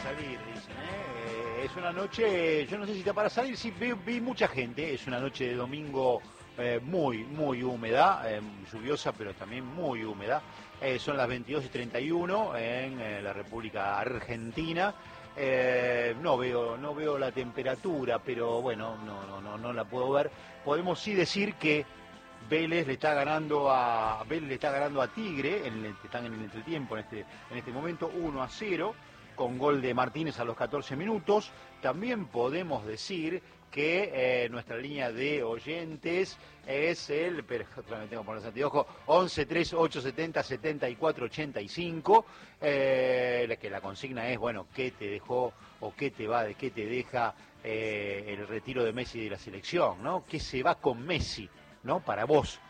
salir, dicen, es una noche, yo no sé si está para salir, sí, vi mucha gente, es una noche de domingo muy húmeda, lluviosa, pero también muy húmeda. Son las 22:31 en la República Argentina. No veo la temperatura, pero bueno, no la puedo ver. Podemos sí decir que Vélez le está ganando a Tigre, están en el entretiempo en este momento 1-0, con gol de Martínez a los 14 minutos. También podemos decir que nuestra línea de oyentes es otra vez tengo que poner los anteojos, 11 3 870 74 85, que la consigna es, bueno, ¿qué te dejó o qué te deja el retiro de Messi de la selección, ¿no? ¿Qué se va con Messi, ¿no? Para vos,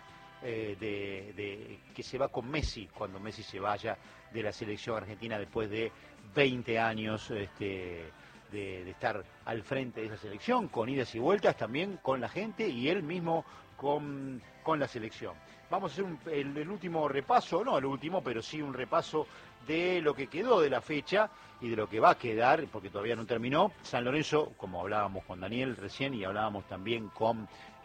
que se va con Messi cuando Messi se vaya de la selección argentina después de 20 años de estar al frente de esa selección, con idas y vueltas también con la gente y él mismo con la selección. Vamos a hacer el último repaso, no el último, pero sí un repaso de lo que quedó de la fecha y de lo que va a quedar, porque todavía no terminó. San Lorenzo, como hablábamos con Daniel recién y hablábamos también con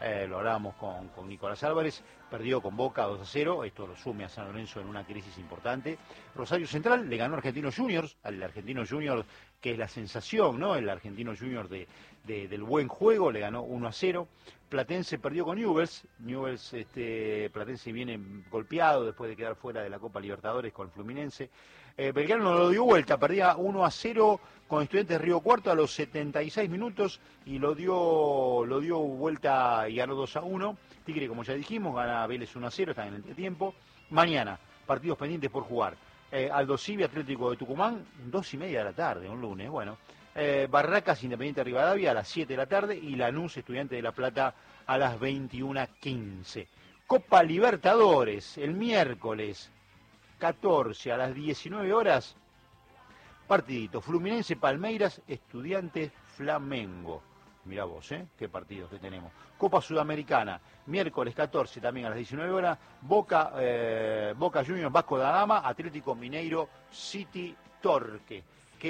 Nicolás Álvarez, perdió con Boca 2-0, esto lo sume a San Lorenzo en una crisis importante. Rosario Central le ganó a Argentinos Juniors, al Argentinos Juniors que es la sensación, ¿no? El Argentinos Juniors del buen juego, le ganó 1-0. Platense perdió con Newell's, Platense viene golpeado después de quedar fuera de la Copa Libertadores con Fluminense. Belgrano lo dio vuelta, perdía 1-0 con Estudiantes Río Cuarto a los 76 minutos y lo dio vuelta y ganó 2-1. Tigre, como ya dijimos, gana Vélez 1-0, está en el entretiempo. Mañana, partidos pendientes por jugar. Aldo Civi, Atlético de Tucumán, 2:30 de la tarde, un lunes, bueno. Barracas, Independiente Rivadavia a las 7 de la tarde y Lanús, Estudiante de La Plata a las 21:15. Copa Libertadores, el miércoles 14 a las 19 horas, partidito, Fluminense, Palmeiras, Estudiantes, Flamengo. Mirá vos, qué partidos que tenemos. Copa Sudamericana, miércoles 14 también a las 19 horas, Boca Juniors, Vasco da Gama, Atlético Mineiro, City Torque. Qué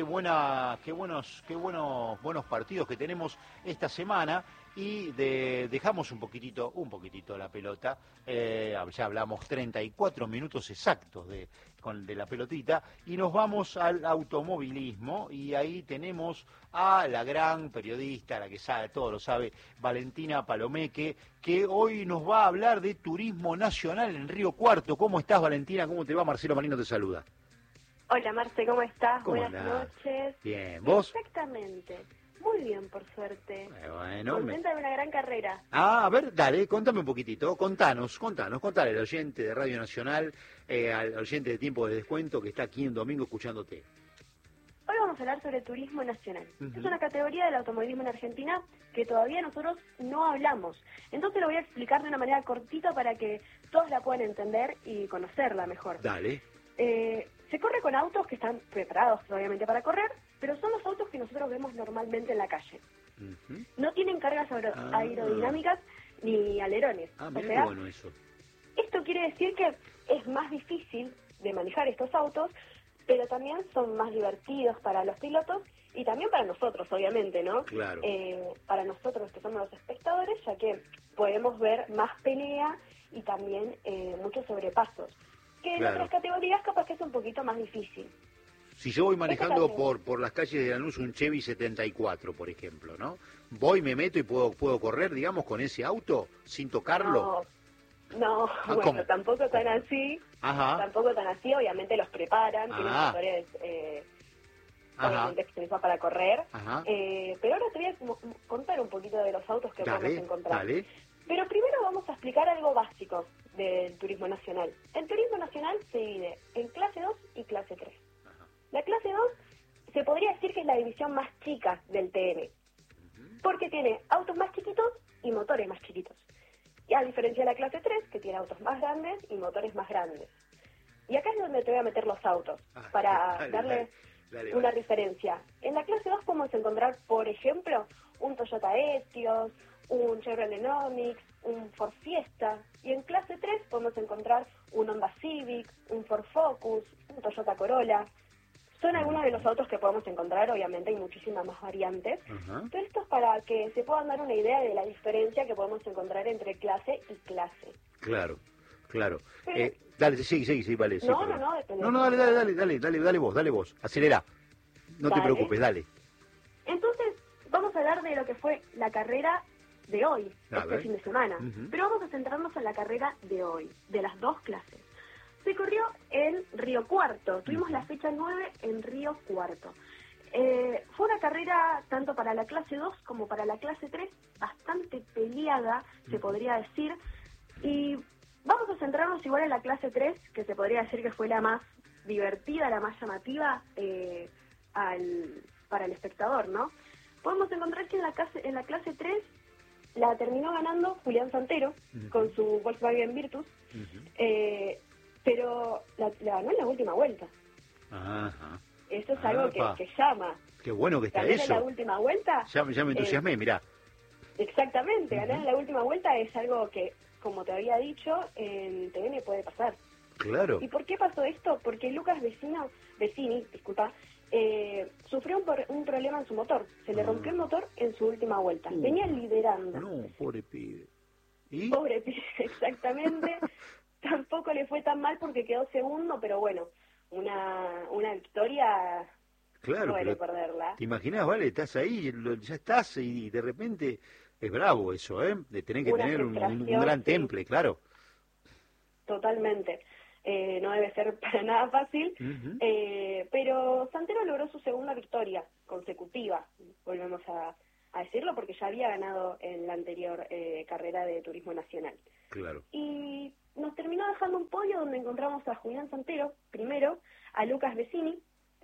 buenos partidos que tenemos esta semana y dejamos un poquitito la pelota. Ya hablamos 34 minutos exactos de la pelotita y nos vamos al automovilismo y ahí tenemos a la gran periodista, la que sabe, todo lo sabe, Valentina Palomeque, que hoy nos va a hablar de turismo nacional en Río Cuarto. ¿Cómo estás, Valentina? ¿Cómo te va? Marcelo Marino te saluda. Hola, Marce, ¿cómo estás? ¿Cómo Buenas andás? noches. Bien, ¿vos? Exactamente. Muy bien, por suerte. Bueno, contenta de una gran carrera. A ver, dale, contame un poquitito, contale al oyente de Radio Nacional, al oyente de Tiempo de Descuento que está aquí en domingo escuchándote. Hoy vamos a hablar sobre turismo nacional. Uh-huh. Es una categoría del automovilismo en Argentina que todavía nosotros no hablamos. Entonces lo voy a explicar de una manera cortita para que todos la puedan entender y conocerla mejor. Dale. Se corre con autos que están preparados obviamente para correr, pero son los autos que nosotros vemos normalmente en la calle. Uh-huh. No tienen cargas aerodinámicas ni alerones. Mira, bueno eso. Esto quiere decir que es más difícil de manejar estos autos, pero también son más divertidos para los pilotos y también para nosotros, obviamente, ¿no? Claro. Para nosotros que somos los espectadores, ya que podemos ver más pelea y también muchos sobrepasos. Que en otras categorías capaz que es un poquito más difícil. Si yo voy manejando por las calles de Lanús un Chevy 74, por ejemplo, ¿no? Voy, me meto y puedo correr, digamos, con ese auto sin tocarlo. No, bueno, ¿cómo? Tampoco tan así. Ajá. Tampoco tan así, obviamente los preparan, tienen motores obviamente extensos para correr. Pero ahora te voy a contar un poquito de los autos que podemos encontrar. Dale. Pero primero vamos a explicar algo básico del turismo nacional. El turismo nacional se divide en clase 2 y clase 3. Ajá. La clase 2 se podría decir que es la división más chica del TN, porque tiene autos más chiquitos y motores más chiquitos. Y a diferencia de la clase 3, que tiene autos más grandes y motores más grandes. Y acá es donde te voy a meter los autos, para darle una referencia. En la clase 2 podemos encontrar, por ejemplo, un Toyota Etios, un Chevrolet Onix, un Ford Fiesta, y en clase 3 podemos encontrar un Honda Civic, un Ford Focus, un Toyota Corolla. Son algunos de los autos que podemos encontrar, obviamente hay muchísimas más variantes, pero esto es para que se puedan dar una idea de la diferencia que podemos encontrar entre clase y clase. Claro, claro. Pero, Dale, sí, vale. Sí, no, dale vos, acelera. No te preocupes, dale. Entonces, vamos a hablar de lo que fue la carrera de hoy, fin de semana. Pero vamos a centrarnos en la carrera de hoy, de las dos clases. Se corrió en Río Cuarto, tuvimos la fecha 9 en Río Cuarto. Fue una carrera tanto para la clase 2 como para la clase 3, bastante peleada, se podría decir. Y vamos a centrarnos igual en la clase 3, que se podría decir que fue la más divertida, la más llamativa para el espectador, ¿no? Podemos encontrar que en la clase 3 la terminó ganando Julián Santero con su Volkswagen Virtus, pero la ganó en la última vuelta. Ajá. Eso es algo que llama. Qué bueno que está ganar eso. En la última vuelta. Ya me entusiasmé, mirá. Exactamente, ganar en la última vuelta es algo que, como te había dicho, en TN puede pasar. Claro. ¿Y por qué pasó esto? Porque Lucas Vecini, sufrió un problema en su motor. Se le rompió el motor en su última vuelta. Venía liderando. No, pobre pibe. ¿Y? Pobre pibe, exactamente. Tampoco le fue tan mal porque quedó segundo, pero bueno, una victoria, claro, duele perderla. ¿Te imaginas, vale? Estás ahí, ya estás y de repente es bravo eso, ¿eh? De tener que tener un gran temple, claro. Totalmente. No debe ser para nada fácil, pero Santero logró su segunda victoria consecutiva, volvemos a decirlo, porque ya había ganado en la anterior carrera de Turismo Nacional. Claro. Y nos terminó dejando un podio donde encontramos a Julián Santero, primero, a Lucas Vecini,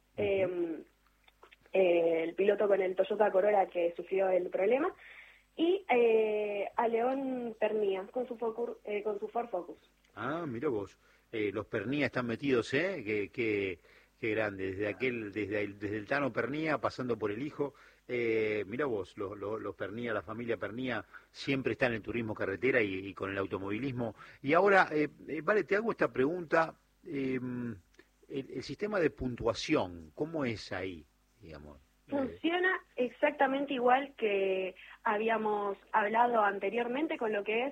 el piloto con el Toyota Corolla que sufrió el problema, y a León Pernía con su Ford Focus. Ah, mira vos. Los Pernía están metidos, ¿eh? Qué grande. Desde el Tano Pernía, pasando por el hijo. Mira vos, los Pernía, la familia Pernía, siempre está en el turismo carretera y con el automovilismo. Y ahora, vale, te hago esta pregunta. El sistema de puntuación, ¿cómo es ahí, digamos? Funciona exactamente igual que habíamos hablado anteriormente con lo que es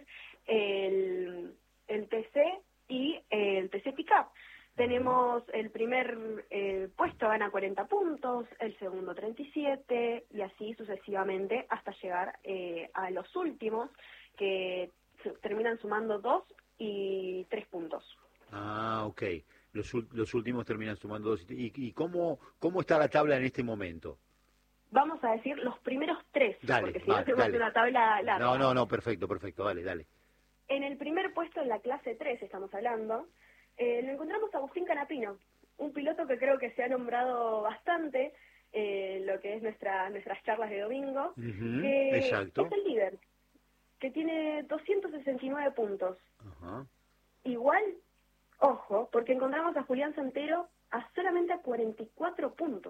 el TC y el TC Pickup. Tenemos el primer puesto gana 40 puntos, el segundo 37 y así sucesivamente hasta llegar a los últimos que terminan sumando 2 y 3 puntos. Ah, ok. Los últimos terminan sumando 2. ¿Y cómo está la tabla en este momento? Vamos a decir los primeros 3, porque si no hacemos una tabla larga. No, perfecto, dale. En el primer puesto en la clase 3 estamos hablando, lo encontramos a Agustín Canapino, un piloto que creo que se ha nombrado bastante lo que es nuestras charlas de domingo, que exacto. Es el líder, que tiene 269 puntos. Ajá. Igual, ojo, porque encontramos a Julián Santero solamente a 44 puntos.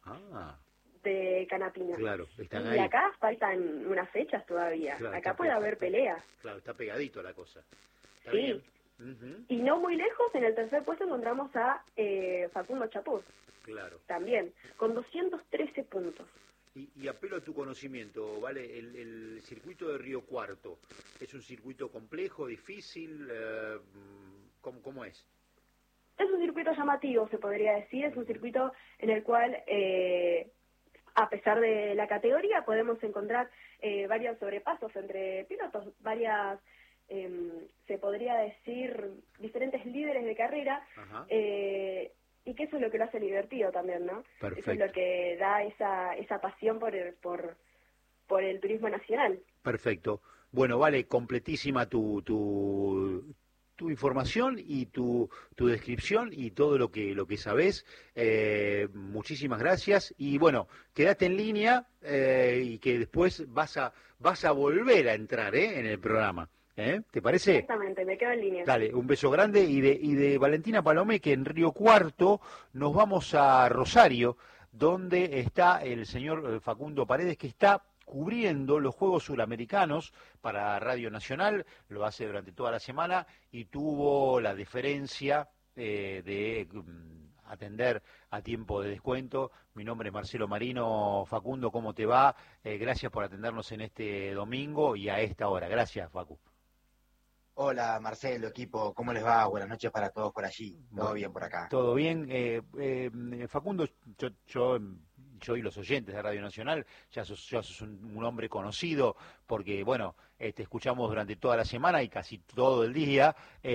De Canapino. Claro, están y ahí. Acá faltan unas fechas todavía. Claro, acá puede haber peleas. Claro, está pegadito la cosa. Está sí. Bien. Y no muy lejos, en el tercer puesto encontramos a Facundo Chapuz. Claro. También, con 213 puntos. Y apelo a tu conocimiento, ¿vale? El circuito de Río Cuarto, ¿es un circuito complejo, difícil? ¿Cómo es? Es un circuito llamativo, se podría decir. Es un circuito en el cual, a pesar de la categoría, podemos encontrar varios sobrepasos entre pilotos, varias, se podría decir, diferentes líderes de carrera, y que eso es lo que lo hace divertido también, ¿no? Perfecto. Eso es lo que da esa pasión por el turismo nacional. Perfecto. Bueno, vale, completísima tu información y tu descripción y todo lo que sabés. Muchísimas gracias. Y bueno, quédate en línea y que después vas a volver a entrar en el programa. ¿Te parece? Exactamente, me quedo en línea. Dale, un beso grande y de Valentina Palomé, que en Río Cuarto nos vamos a Rosario, donde está el señor Facundo Paredes, que está cubriendo los Juegos Suramericanos para Radio Nacional, lo hace durante toda la semana y tuvo la deferencia de atender a tiempo de descuento. Mi nombre es Marcelo Marino. Facundo, ¿cómo te va? Gracias por atendernos en este domingo y a esta hora. Gracias, Facu. Hola Marcelo, equipo, ¿cómo les va? Buenas noches para todos por allí. Todo bien por acá. Todo bien. Facundo, yo y los oyentes de Radio Nacional, ya sos un hombre conocido, porque, bueno, escuchamos durante toda la semana y casi todo el día.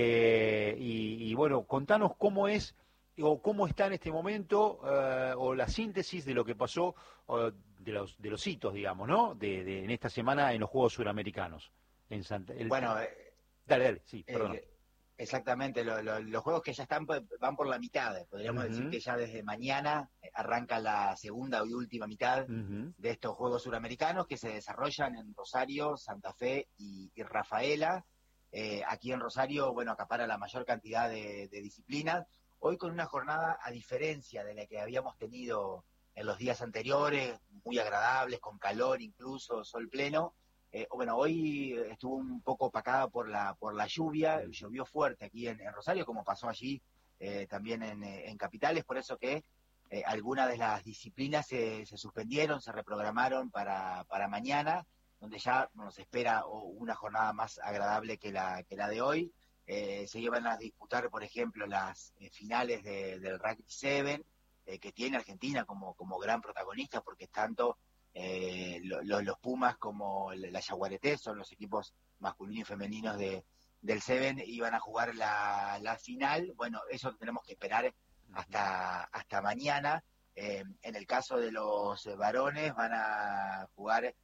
Bueno, contanos cómo es o cómo está en este momento o la síntesis de lo que pasó, de los hitos, digamos, ¿no? En esta semana en los Juegos Suramericanos. Bueno, Dale, sí, perdón. exactamente, los juegos que ya están van por la mitad. Podríamos decir que ya desde mañana arranca la segunda y última mitad de estos Juegos Suramericanos que se desarrollan en Rosario, Santa Fe y Rafaela. Aquí en Rosario, bueno, acapara la mayor cantidad de disciplinas. Hoy con una jornada, a diferencia de la que habíamos tenido en los días anteriores, muy agradables, con calor incluso, sol pleno. Bueno, hoy estuvo un poco opacada por la lluvia, llovió fuerte aquí en Rosario, como pasó allí también en Capitales, por eso que algunas de las disciplinas se suspendieron, se reprogramaron para mañana, donde ya nos espera una jornada más agradable que la de hoy. Se iban a disputar, por ejemplo, las finales del Rugby 7, que tiene Argentina como gran protagonista, porque tanto los Pumas como la Yaguareté son los equipos masculinos y femeninos del Seven, iban a jugar la final. Bueno, eso tenemos que esperar hasta mañana. En el caso de los varones van a jugar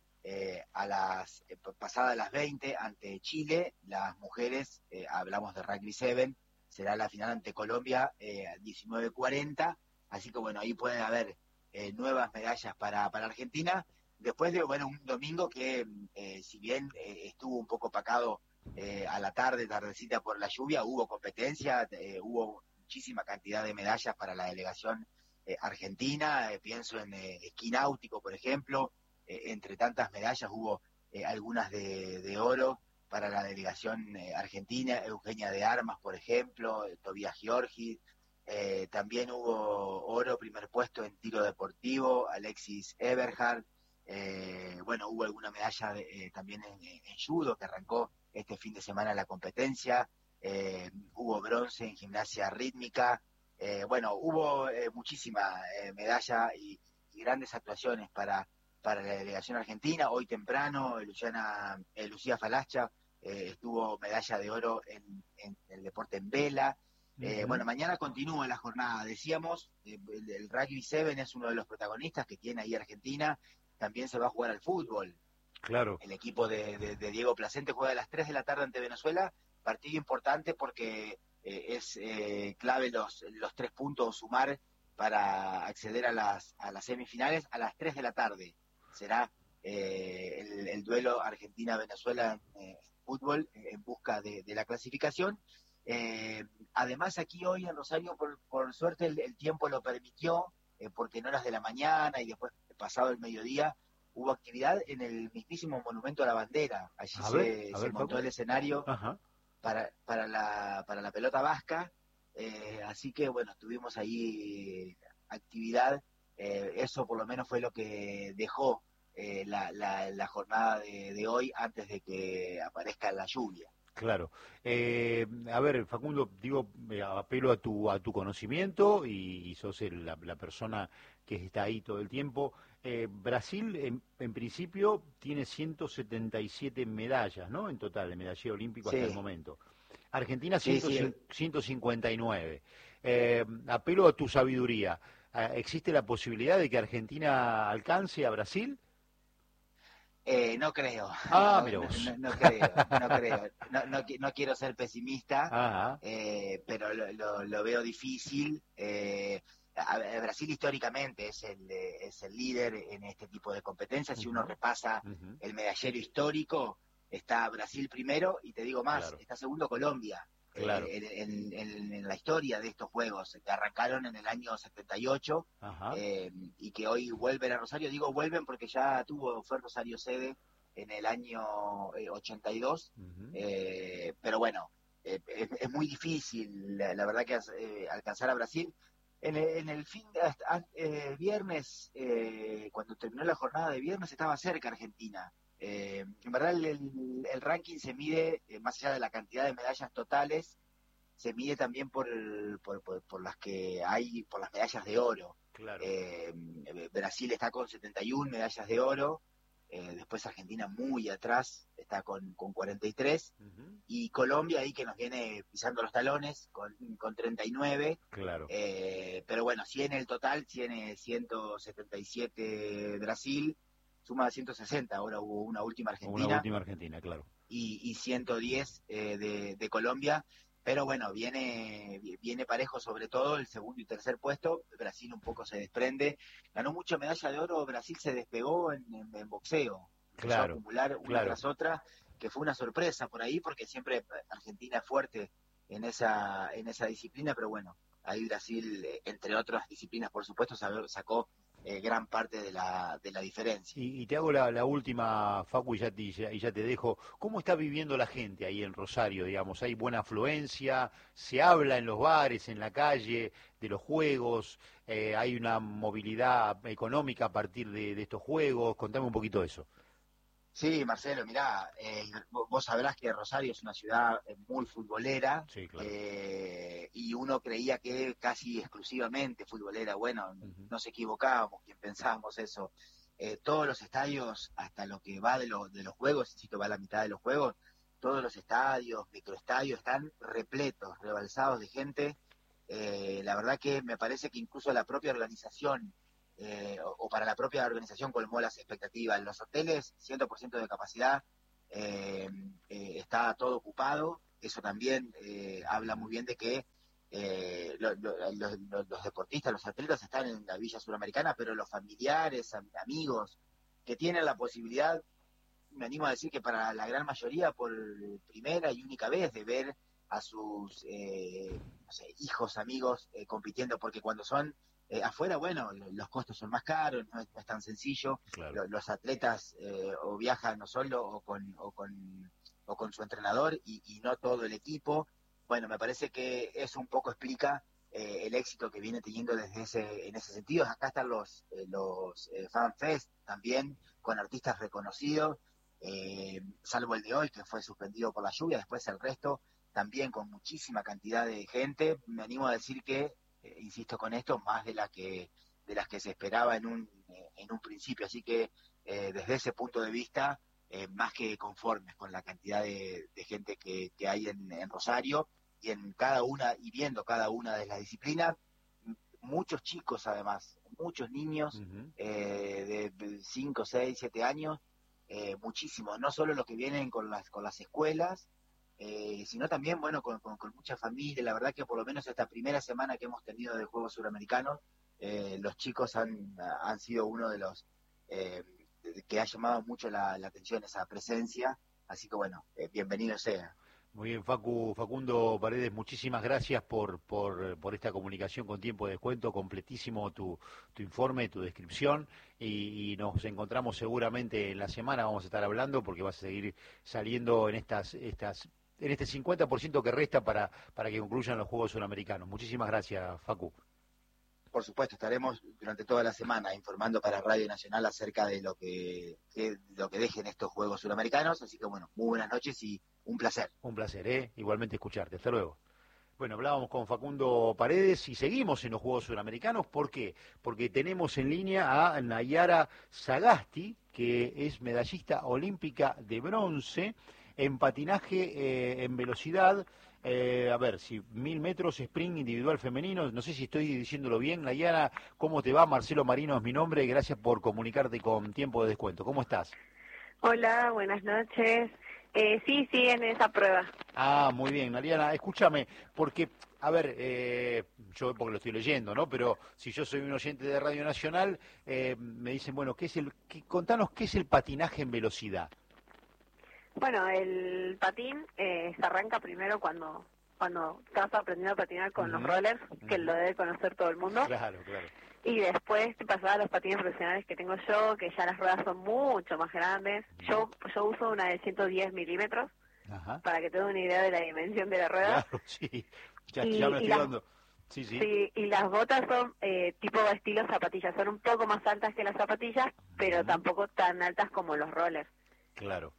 pasadas las 20 ante Chile. Las mujeres, hablamos de Rugby 7, será la final ante Colombia a 19:40, así que bueno, ahí puede haber nuevas medallas para Argentina, después de un domingo que si bien estuvo un poco opacado a la tardecita por la lluvia, hubo competencia, hubo muchísima cantidad de medallas para la delegación argentina. Pienso en esquí náutico, por ejemplo, entre tantas medallas hubo algunas de oro para la delegación argentina, Eugenia de Armas, por ejemplo, Tobías Giorgi. También hubo oro, primer puesto en tiro deportivo, Alexis Eberhard. Hubo alguna medalla también en judo, que arrancó este fin de semana la competencia. Hubo bronce en gimnasia rítmica. Hubo muchísima medalla y grandes actuaciones para la delegación argentina. Hoy temprano, Lucía Falacha estuvo medalla de oro en el deporte en vela. Mañana continúa la jornada, decíamos, el Rugby 7 es uno de los protagonistas que tiene ahí Argentina, también se va a jugar al fútbol. Claro. El equipo de Diego Placente juega a las 3 de la tarde ante Venezuela, partido importante porque es clave los 3 puntos sumar para acceder a las semifinales. A las 3 de la tarde será el duelo Argentina-Venezuela en fútbol en busca de la clasificación. Además aquí hoy en Rosario por suerte el tiempo lo permitió, porque en horas de la mañana y después pasado el mediodía hubo actividad en el mismísimo Monumento a la Bandera. Allí se montó el escenario para la pelota vasca, así que bueno, tuvimos ahí actividad. Eso por lo menos fue lo que dejó la jornada de hoy antes de que aparezca la lluvia. Claro. A ver, Facundo, apelo a tu conocimiento y sos la persona que está ahí todo el tiempo. Brasil, en principio, tiene 177 medallas, ¿no? En total, de medallero olímpico hasta el momento. Argentina, 159. Apelo a tu sabiduría. ¿Existe la posibilidad de que Argentina alcance a Brasil? No creo. Mira vos. No creo. No quiero ser pesimista, pero lo veo difícil. Brasil históricamente es el líder en este tipo de competencias. Si uno repasa el medallero histórico, está Brasil primero, y te digo más, está segundo Colombia. En la historia de estos Juegos, que arrancaron en el año 78, y que hoy vuelven a Rosario. Digo vuelven porque ya fue Rosario sede en el año 82, pero bueno, es muy difícil, la verdad, que alcanzar a Brasil. En el fin de viernes, cuando terminó la jornada de viernes, estaba cerca Argentina. En verdad el ranking se mide, más allá de la cantidad de medallas totales, se mide también por las que hay, por las medallas de oro. Claro. Brasil está con 71 medallas de oro, después Argentina muy atrás, está con 43, y Colombia ahí que nos viene pisando los talones con 39. Claro. Pero bueno, si en el total tiene 177 Brasil, suma 160, ahora hubo una última Argentina. Una última Argentina, claro. Y 110 de Colombia. Pero bueno, viene parejo, sobre todo el segundo y tercer puesto. Brasil un poco se desprende. Ganó mucha medalla de oro, Brasil se despegó en boxeo. Empezó a acumular una tras otra, que fue una sorpresa por ahí, porque siempre Argentina es fuerte en esa disciplina, pero bueno, ahí Brasil, entre otras disciplinas, por supuesto, sacó gran parte de la diferencia. Y te hago la última, Facu, y ya te dejo. ¿Cómo está viviendo la gente ahí en Rosario, digamos? ¿Hay buena afluencia? ¿Se habla en los bares, en la calle, de los juegos? ¿Hay una movilidad económica a partir de estos juegos? Contame un poquito de eso. Sí, Marcelo, mirá, vos sabrás que Rosario es una ciudad muy futbolera. Sí, claro. Y uno creía que casi exclusivamente futbolera. Bueno, nos equivocábamos quien pensábamos eso. Todos los estadios, hasta lo que va de los juegos, insisto, va a la mitad de los juegos, todos los estadios, microestadios, están repletos, rebalsados de gente. La verdad que me parece que incluso la propia organización, o para la propia organización, colmó las expectativas. En los hoteles, 100% de capacidad, está todo ocupado. Eso también habla muy bien de que los deportistas, los atletas están en la Villa Suramericana, pero los familiares, amigos que tienen la posibilidad, me animo a decir que para la gran mayoría, por primera y única vez, de ver a sus no sé, hijos, amigos compitiendo, porque cuando son afuera, bueno, los costos son más caros, no es tan sencillo. Claro. Los atletas o viajan no solo o con su entrenador y no todo el equipo. Bueno, me parece que eso un poco explica el éxito que viene teniendo en ese sentido. Acá están los Fan Fest también, con artistas reconocidos, salvo el de hoy, que fue suspendido por la lluvia. Después el resto también con muchísima cantidad de gente. Me animo a decir que, insisto con esto, más de las que se esperaba en un principio. Así que desde ese punto de vista, más que conformes con la cantidad de gente que hay en Rosario, y viendo cada una de las disciplinas. Muchos chicos, además, muchos niños de 5, 6, 7 años, muchísimos, no solo los que vienen con las escuelas, sino también, bueno, con mucha familia. La verdad que por lo menos esta primera semana que hemos tenido de Juegos Suramericanos, los chicos han sido uno de los que ha llamado mucho la atención, esa presencia. Así que bueno, bienvenido sea. Muy bien, Facundo Paredes, muchísimas gracias por esta comunicación con tiempo de descuento, completísimo tu informe, tu descripción, y nos encontramos seguramente en la semana, vamos a estar hablando porque vas a seguir saliendo en en este 50% que resta para que concluyan los Juegos Suramericanos. Muchísimas gracias, Facu. Por supuesto, estaremos durante toda la semana informando para Radio Nacional acerca de lo que dejen estos Juegos Suramericanos. Así que bueno, muy buenas noches y un placer. Un placer, igualmente escucharte. Hasta luego. Bueno, hablábamos con Facundo Paredes y seguimos en los Juegos Suramericanos. ¿Por qué? Porque tenemos en línea a Nayara Sagasti, que es medallista olímpica de bronce en patinaje en velocidad. A ver, si 1000 metros, sprint individual femenino, no sé si estoy diciéndolo bien. Nayara, ¿cómo te va? Marcelo Marino es mi nombre, gracias por comunicarte con tiempo de descuento. ¿Cómo estás? Hola, buenas noches. Sí, en esa prueba. Ah, muy bien, Nayara, escúchame, porque, a ver, yo porque lo estoy leyendo, ¿no? Pero si yo soy un oyente de Radio Nacional, me dicen, bueno, contanos qué es el patinaje en velocidad. Bueno, el patín se arranca primero cuando estás aprendiendo a patinar con los rollers, que lo debe conocer todo el mundo. Claro. Y después te pasaba a los patines profesionales que tengo yo, que ya las ruedas son mucho más grandes. Yo uso una de 110 milímetros, para que tenga una idea de la dimensión de la rueda. Claro, sí, ya me estoy dando. Sí, sí. Sí, y las botas son tipo estilo zapatillas, son un poco más altas que las zapatillas, pero tampoco tan altas como los rollers. Claro.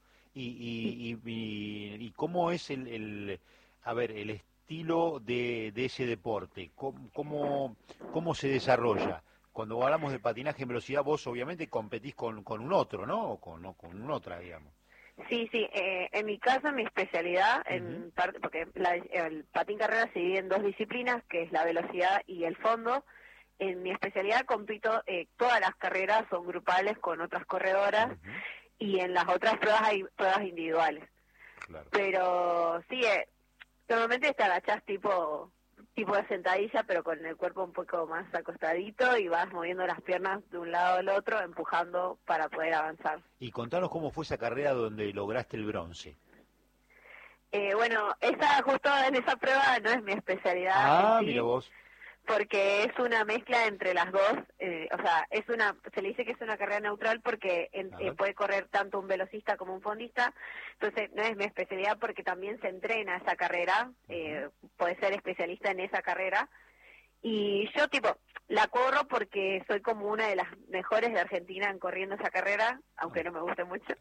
Y cómo es a ver, el estilo de ese deporte? ¿Cómo se desarrolla? Cuando hablamos de patinaje en velocidad, vos obviamente competís con un otro, ¿no? No, con un otra, digamos. Sí, sí, en mi caso, mi especialidad, Ujú. porque el patín carrera se divide en dos disciplinas, que es la velocidad y el fondo. En mi especialidad compito, todas las carreras son grupales con otras corredoras, Ujú. y en las otras pruebas hay pruebas individuales. Claro. Pero sí, normalmente te agachás tipo de sentadilla, pero con el cuerpo un poco más acostadito y vas moviendo las piernas de un lado al otro, empujando para poder avanzar. Y contanos cómo fue esa carrera donde lograste el bronce. Bueno, justo en esa prueba no es mi especialidad en Ah, mira sí, vos. porque es una mezcla entre las dos, o sea, se le dice que es una carrera neutral porque Ajá. puede correr tanto un velocista como un fondista, entonces no es mi especialidad porque también se entrena esa carrera, puede ser especialista en esa carrera, y yo la corro porque soy como una de las mejores de Argentina en corriendo esa carrera, aunque no me guste mucho.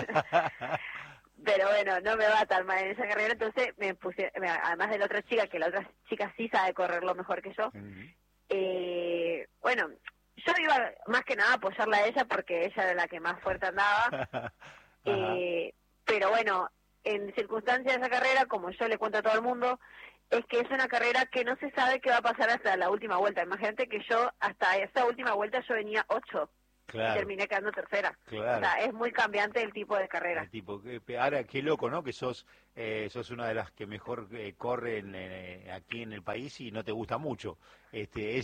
Pero bueno, no me va tan mal en esa carrera, entonces además de la otra chica, que la otra chica sí sabe correrlo mejor que yo, Ujú. bueno, yo iba más que nada a apoyarla a ella porque ella era la que más fuerte andaba, Ajá. pero bueno, en circunstancias de esa carrera, como yo le cuento a todo el mundo, es que es una carrera que no se sabe qué va a pasar hasta la última vuelta. Imagínate que yo, hasta esa última vuelta, yo venía 8 y Claro, terminé quedando tercera. O claro. sea, es muy cambiante el tipo de carrera. El tipo, ahora qué loco, ¿no? Que sos una de las que mejor corren aquí en el país y no te gusta mucho. Es,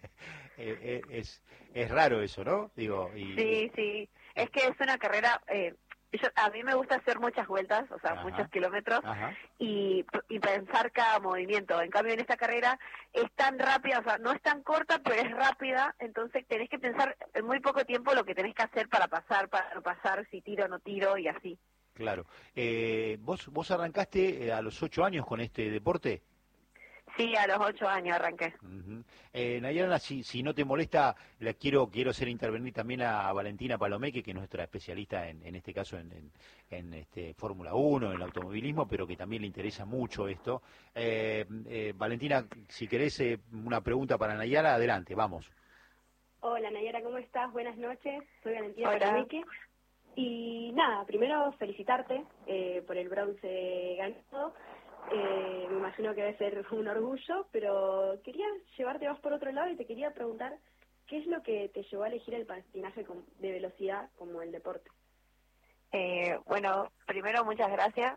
es raro eso, ¿no? Digo, Sí, sí. Es que es una carrera. A mí me gusta hacer muchas vueltas, o sea, muchos ajá, kilómetros, ajá. y pensar cada movimiento. En cambio, en esta carrera es tan rápida, o sea, no es tan corta, pero es rápida, entonces tenés que pensar en muy poco tiempo lo que tenés que hacer para no pasar, si tiro o no tiro, y así. Claro. ¿Vos arrancaste a los 8 años con este deporte? Sí, a los 8 años arranqué. Ujú. Nayara, si no te molesta, quiero hacer intervenir también a Valentina Palomeque, que es nuestra especialista en este caso en Fórmula 1, en el automovilismo, pero que también le interesa mucho esto. Valentina, si querés una pregunta para Nayara, adelante, vamos. Hola Nayara, ¿cómo estás? Buenas noches, soy Valentina Hola. Palomeque. Y nada, primero felicitarte por el bronce ganado. Me imagino que debe ser un orgullo, pero quería llevarte más por otro lado y te quería preguntar qué es lo que te llevó a elegir el patinaje de velocidad como el deporte. Bueno, primero muchas gracias.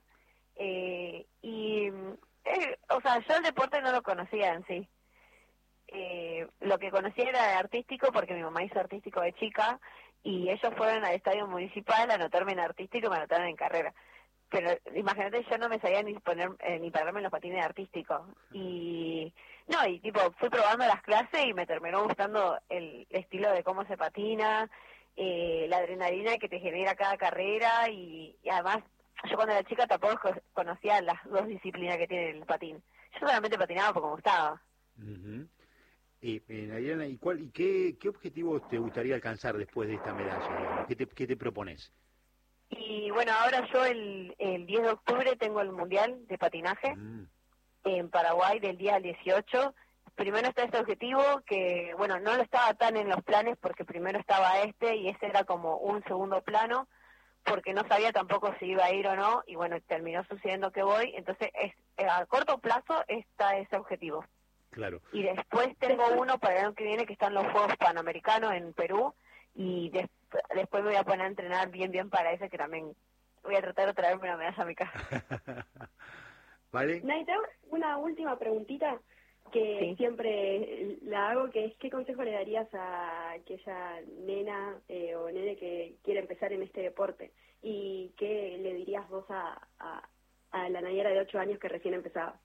O sea, yo el deporte no lo conocía en sí. Lo que conocía era artístico porque mi mamá hizo artístico de chica y ellos fueron al estadio municipal a anotarme en artístico y me anotaron en carrera. Pero imagínate, yo no me sabía ni ni pararme en los patines artísticos. Y no, y fui probando las clases y me terminó gustando el estilo de cómo se patina, la adrenalina que te genera cada carrera y además yo cuando era chica tampoco conocía las dos disciplinas que tiene el patín. Yo solamente patinaba porque me gustaba. Ujú. Nayara, ¿qué objetivos te gustaría alcanzar después de esta medalla, digamos? ¿Qué te propones? Y bueno, ahora yo el 10 de octubre tengo el Mundial de Patinaje Mm. en Paraguay del día al 18. Primero está este objetivo que, bueno, no lo estaba tan en los planes porque primero estaba y ese era como un segundo plano porque no sabía tampoco si iba a ir o no y bueno, terminó sucediendo que voy. Entonces, a corto plazo está ese objetivo. Claro. Y después tengo uno para el año que viene que están los Juegos Panamericanos en Perú y después me voy a poner a entrenar bien para ese que también voy a tratar de traerme una medalla a mi casa. ¿Vale? Nay, te hago una última preguntita que Sí. siempre la hago, que es ¿qué consejo le darías a aquella nena o nene que quiere empezar en este deporte? ¿Y qué le dirías vos a la Nayara de 8 años que recién empezaba?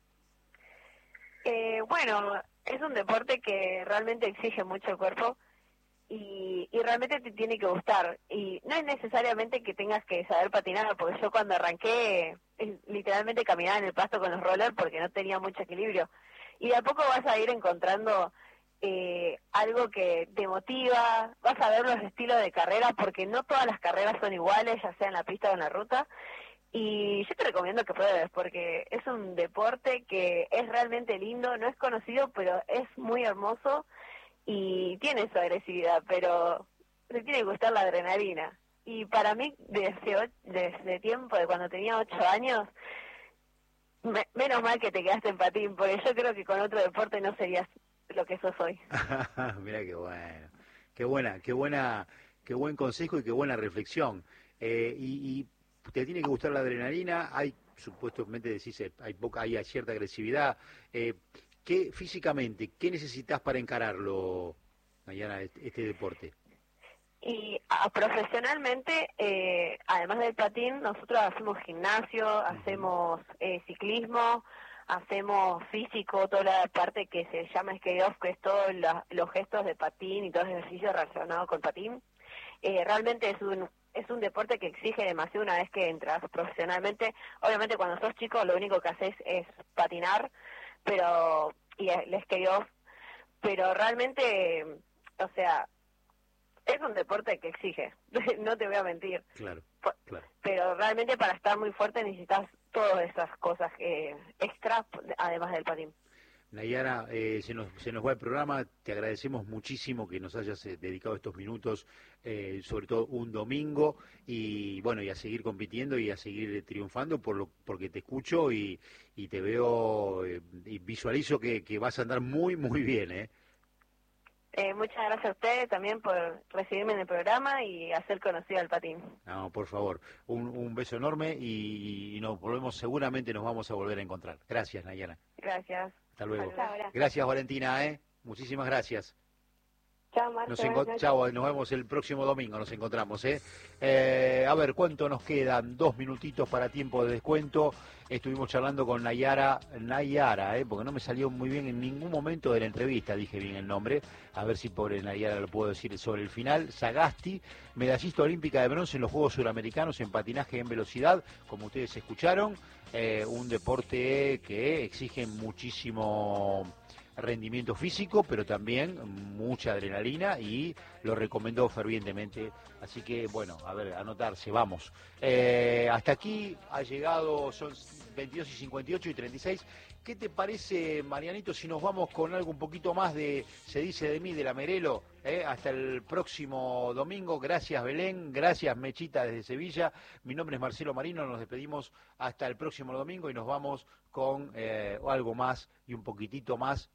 Bueno, es un deporte que realmente exige mucho el cuerpo y realmente te tiene que gustar. Y no es necesariamente que tengas que saber patinar, porque yo cuando arranqué literalmente caminaba en el pasto con los rollers porque no tenía mucho equilibrio. y de a poco vas a ir encontrando algo que te motiva, vas a ver los estilos de carrera, porque no todas las carreras son iguales, ya sea en la pista o en la ruta, y yo te recomiendo que pruebes, porque es un deporte que es realmente lindo, no es conocido, pero es muy hermoso, y tiene su agresividad, pero te tiene que gustar la adrenalina. Y para mí, desde tiempo, de cuando tenía 8 años, menos mal que te quedaste en patín, porque yo creo que con otro deporte no serías lo que sos hoy. Mira qué bueno, qué buen consejo y qué buena reflexión. Y te tiene que gustar la adrenalina, hay, supuestamente decís, hay cierta agresividad. ¿Qué físicamente, qué necesitas para encararlo, Nayara, este deporte? Y profesionalmente, además del patín, nosotros hacemos gimnasio, hacemos ciclismo, hacemos físico, toda la parte que se llama skate off, que es todos los gestos de patín y todo el ejercicio relacionado con patín. Realmente es un deporte que exige demasiado una vez que entras profesionalmente. Obviamente cuando sos chico lo único que haces es patinar, y el skate off, pero realmente, o sea, es un deporte que exige, no te voy a mentir. Claro. Pero realmente para estar muy fuerte necesitas todas esas cosas extra, además del patín. Nayara, se nos va el programa, te agradecemos muchísimo que nos hayas dedicado estos minutos, sobre todo un domingo, y bueno, y a seguir compitiendo y a seguir triunfando porque te escucho y te veo y visualizo que vas a andar muy, muy bien, Muchas gracias a ustedes también por recibirme en el programa y hacer conocido al patín. No, por favor, un beso enorme y nos volvemos, seguramente nos vamos a volver a encontrar. Gracias, Nayara. Gracias. Hasta luego. Gracias. Gracias, Valentina, muchísimas gracias. Chao, Marta. Chao, nos vemos el próximo domingo, nos encontramos, a ver, ¿cuánto nos quedan? 2 minutitos para tiempo de descuento. Estuvimos charlando con Nayara, porque no me salió muy bien en ningún momento de la entrevista, dije bien el nombre, a ver si por Nayara lo puedo decir sobre el final. Sagasti, medallista olímpica de bronce en los Juegos Suramericanos en patinaje en velocidad, como ustedes escucharon, un deporte que exige muchísimo rendimiento físico, pero también mucha adrenalina, y lo recomendó fervientemente. Así que, bueno, a ver, anotarse, vamos. Hasta aquí ha llegado, son 22:58 y 36. ¿Qué te parece, Marianito, si nos vamos con algo un poquito más de Se dice de mí, de la Merelo? Hasta el próximo domingo. Gracias, Belén. Gracias, Mechita, desde Sevilla. Mi nombre es Marcelo Marino. Nos despedimos hasta el próximo domingo y nos vamos con algo más y un poquitito más.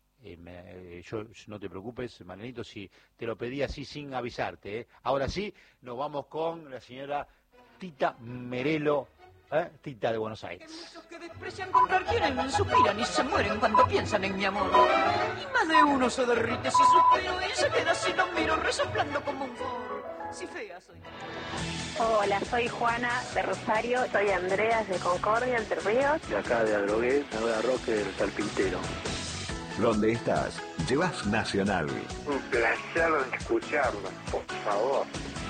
No te preocupes, Marianito, si te lo pedí así sin avisarte. Ahora sí, nos vamos con la señora Tita Merelo, Tita de Buenos Aires. Hay muchos que desprecian comprar, quieren, suspiran y se mueren cuando piensan en mi amor. Y más de uno se derrite si suspiro y se queda si lo miro resoplando como un flor. Si fea soy. Hola, soy Juana de Rosario, soy Andreas de Concordia, Entre Ríos. De acá de Adrogué, Nueva Roque del Carpintero. Donde estás, llevas Nacional. Un placer escucharlo, por favor.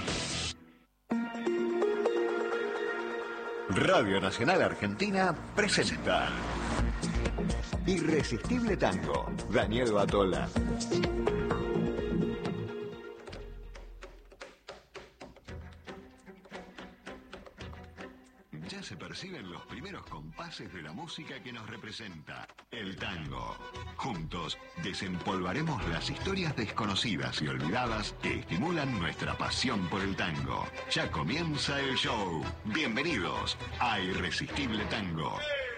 Radio Nacional Argentina presenta Irresistible Tango, Daniel Batola. Ya se perciben los primeros compases de la música que nos representa, el tango. Juntos desempolvaremos las historias desconocidas y olvidadas que estimulan nuestra pasión por el tango. Ya comienza el show. Bienvenidos a Irresistible Tango.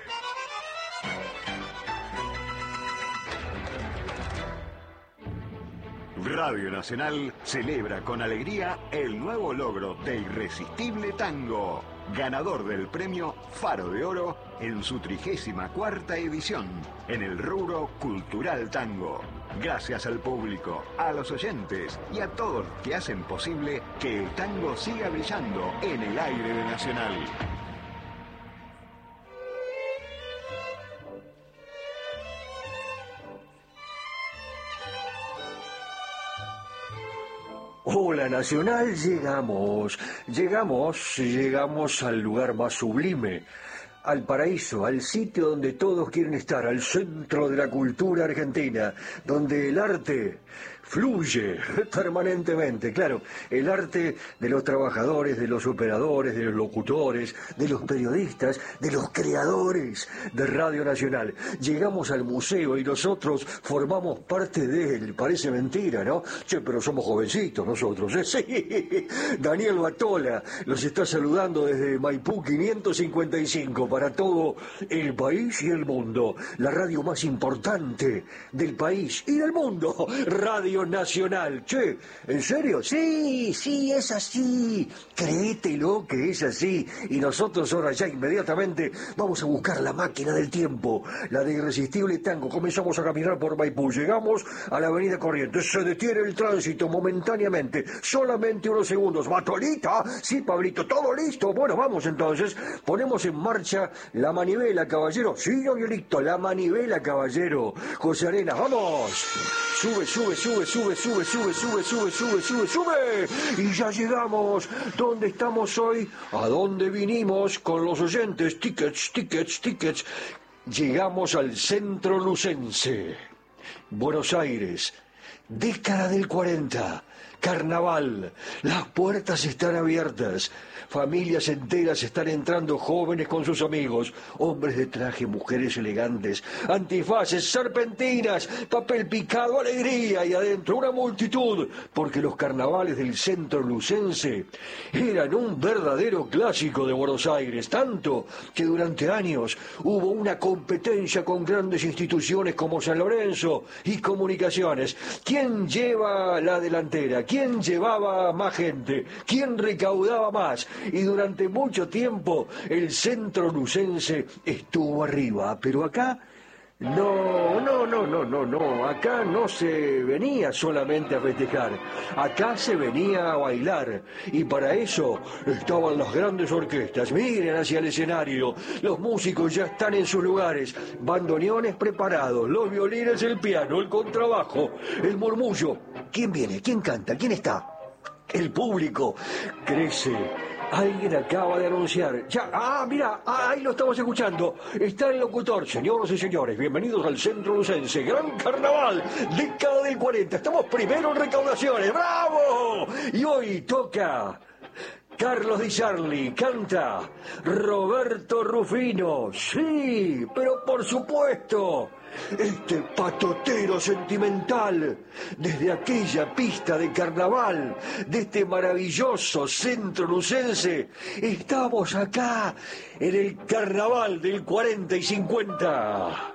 Radio Nacional celebra con alegría el nuevo logro de Irresistible Tango, ganador del premio Faro de Oro en su 34ª edición en el rubro Cultural Tango. Gracias al público, a los oyentes y a todos los que hacen posible que el tango siga brillando en el aire de Nacional. Hola Nacional, llegamos al lugar más sublime, al paraíso, al sitio donde todos quieren estar, al centro de la cultura argentina, donde el arte fluye permanentemente, claro, el arte de los trabajadores, de los operadores, de los locutores, de los periodistas, de los creadores de Radio Nacional. Llegamos al museo y nosotros formamos parte de él, parece mentira, ¿no? Che, pero somos jovencitos nosotros, ¿eh? Sí. Daniel Batola los está saludando desde Maipú 555 para todo el país y el mundo. La radio más importante del país y del mundo, Radio Nacional. Che, ¿en serio? Sí, es así. Créetelo que es así. Y nosotros ahora ya inmediatamente vamos a buscar la máquina del tiempo, la de Irresistible Tango. Comenzamos a caminar por Maipú. Llegamos a la avenida Corrientes. Se detiene el tránsito momentáneamente. Solamente unos segundos. ¿Batolita? Sí, Pablito. ¿Todo listo? Bueno, vamos entonces. Ponemos en marcha la manivela, caballero. Sí, Gabrielito, la manivela, caballero. José Arena, ¡vamos! Sube. Y ya llegamos. ¿Dónde estamos hoy? ¿A dónde vinimos con los oyentes? Tickets. Llegamos al Centro Lucense. Buenos Aires. Década del 40. Carnaval. Las puertas están abiertas. Familias enteras están entrando, jóvenes con sus amigos, hombres de traje, mujeres elegantes, antifaces, serpentinas, papel picado, alegría y adentro una multitud, porque los carnavales del Centro Lucense eran un verdadero clásico de Buenos Aires, tanto que durante años hubo una competencia con grandes instituciones como San Lorenzo y Comunicaciones. ¿Quién lleva la delantera? ¿Quién llevaba más gente? ¿Quién recaudaba más? Y durante mucho tiempo el Centro Lucense estuvo arriba, pero acá no, acá no se venía solamente a festejar, acá se venía a bailar, y para eso estaban las grandes orquestas. Miren hacia el escenario, los músicos ya están en sus lugares, bandoneones preparados, los violines, el piano, el contrabajo, el murmullo. ¿Quién viene? ¿Quién canta? ¿Quién está? El público crece. Alguien acaba de anunciar. Ya, mira, ahí lo estamos escuchando. Está el locutor. Señoras y señores, bienvenidos al Centro Lucense. Gran Carnaval, década del 40. Estamos primero en recaudaciones. ¡Bravo! Y hoy toca Carlos Di Sarli, canta Roberto Rufino. Sí, pero por supuesto, este patotero sentimental, desde aquella pista de carnaval, de este maravilloso Centro Lucense, estamos acá en el Carnaval del 40 y 50.